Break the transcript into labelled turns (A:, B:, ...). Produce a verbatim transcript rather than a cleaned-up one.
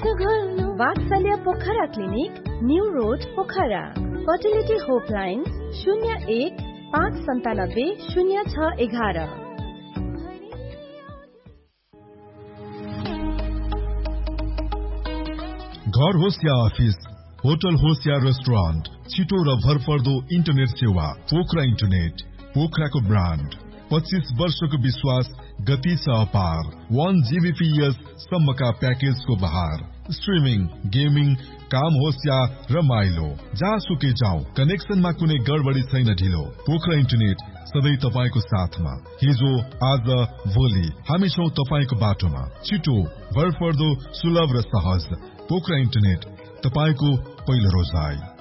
A: वात्सल्य Pokhara clinic, new road Pokhara. Fertility होपलाइन शून्य एक पाँच सन्तानब्बे शून्य छ एघार।
B: घर होस् या अफिस, होटल होस् या रेस्टुरेन्ट, छिटो र भरपर्दो इन्टरनेट सेवा पोखरा इन्टरनेट। पोखराको ब्रान्ड, पच्चीस वर्षको विश्वास, गति छ अपार। वन जीबीपीएस सम्मका प्याकेजको बहार। स्ट्रिमिङ, गेमिङ, काम होस् या रमाइलो, जहाँसुकै जाउँ, कनेक्सनमा कुनै गडबडी छैन ढिलो। पोखरा इन्टरनेट सधैँ तपाईको साथमा। हिजो, आज, भोलि हामी छौं तपाईको बाटोमा। छिटो, भरपर्दो, सुलभ र सहज। पोखरा इन्टरनेट, तपाईको पहिलो रोजाइ।